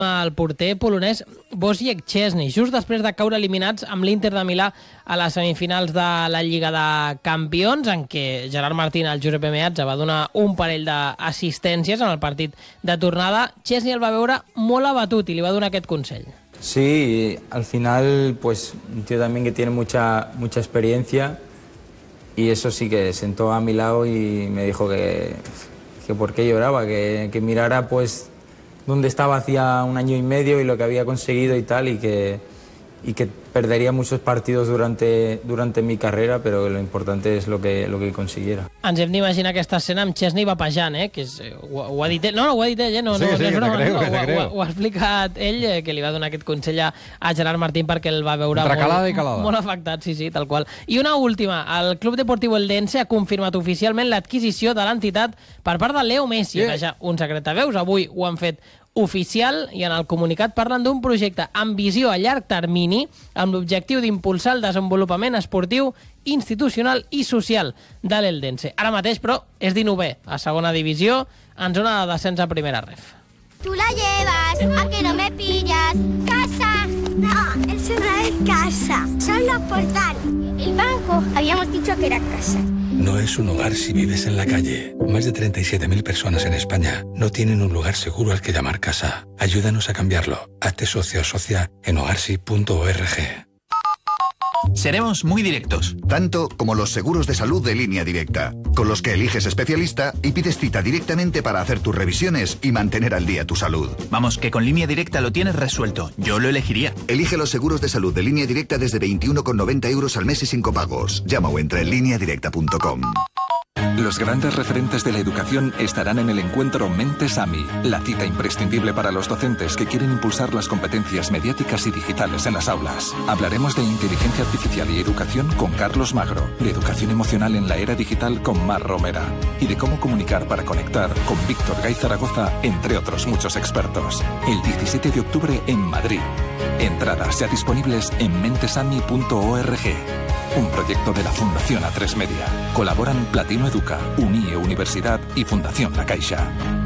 El porter polonès Wojciech Szczesny, just després de caure eliminats amb l'Inter de Milà a les semifinals de la Lliga de Campions, en què Gerard Martín, el Giuseppe Meazza, va donar un parell d'assistències en el partit de tornada. Szczesny el va veure molt abatut i li va donar aquest consell. Sí, al final, pues un tío también que tiene mucha experiencia, y eso sí que sentó a mi lado y me dijo que por qué lloraba, que mirara pues donde estaba hacía un año y medio y lo que había conseguido y tal, y que perdería muchos partidos durante mi carrera, pero lo importante es lo que consiguiera. Ens hem d'imaginar aquesta escena amb Szczesny vapejant, que és, ho ha dit ell. No, ho ha dit ell, no, sí, no, sí, no és broma, ho ho ha explicat ell, que li va donar aquest consell a Gerard Martín perquè el va veure molt afectat, sí, tal qual. I una última, el Club Deportivo Eldense ha confirmat oficialment l'adquisició de l'entitat per part de Leo Messi. Era ja un secretaveus, avui ho han fet oficial i en el comunicat parlen d'un projecte amb visió a llarg termini amb l'objectiu d'impulsar el desenvolupament esportiu, institucional i social de l'Eldense. Ara mateix, però, és 19è a segona divisió, en zona de descens a primera ref. Tú la llevas, ¿a que no me pillas? ¡Casa! No, eso no es casa, son los portales. El banco, habíamos dicho que era casa. No es un hogar si vives en la calle. Más de 37.000 personas en España no tienen un lugar seguro al que llamar casa. Ayúdanos a cambiarlo. Hazte socio o socia en hogarsi.org. Seremos muy directos. Tanto como los seguros de salud de Línea Directa, con los que eliges especialista y pides cita directamente para hacer tus revisiones y mantener al día tu salud. Vamos, que con Línea Directa lo tienes resuelto. Yo lo elegiría. Elige los seguros de salud de Línea Directa desde 21,90 € al mes y sin copagos. Llama o entra en lineadirecta.com. Los grandes referentes de la educación estarán en el encuentro Mentes AMI, la cita imprescindible para los docentes que quieren impulsar las competencias mediáticas y digitales en las aulas. Hablaremos de inteligencia artificial y educación con Carlos Magro, de educación emocional en la era digital con Mar Romera y de cómo comunicar para conectar con Víctor Gay Zaragoza, entre otros muchos expertos. El 17 de octubre en Madrid. Entradas ya disponibles en mentesami.org. Un proyecto de la Fundación A3 Media. Colaboran Platino Educa, UNIE Universidad y Fundación La Caixa.